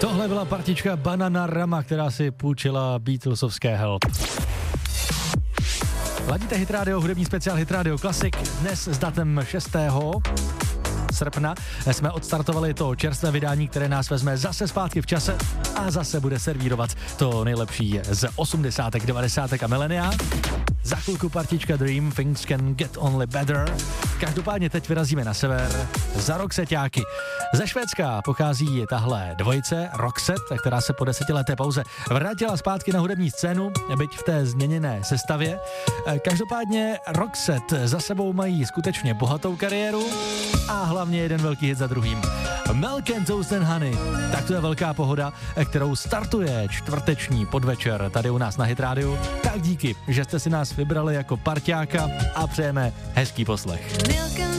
Tohle byla partička Bananarama, která si půjčila Beatlesovské Help. Ladíte Hit Radio, hudební speciál Hit Radio Classic. Dnes s datem 6. srpna jsme odstartovali to čerstvé vydání, které nás vezme zase zpátky v čase a zase bude servírovat to nejlepší z 80., 90. a milenia. Za chvilku partička Dream, Things Can Get Only Better. Každopádně teď vyrazíme na sever za Roxeťáky. Ze Švédska pochází tahle dvojice Roxette, která se po 10leté pauze vrátila zpátky na hudební scénu, byť v té změněné sestavě. Každopádně Roxette za sebou mají skutečně bohatou kariéru a hlavně jeden velký hit za druhým. Milk and Toast and Honey, tak to je velká pohoda, kterou startuje čtvrteční podvečer tady u nás na Hit Radio. Tak díky, že jste si nás vybrali jako parťáka a přejeme hezký poslech.